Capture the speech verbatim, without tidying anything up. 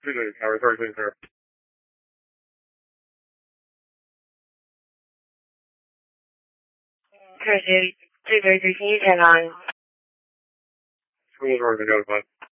Two days, Howard. Sorry, please, sir. Sorry, two thirty-three, can you turn on? School's already been notified.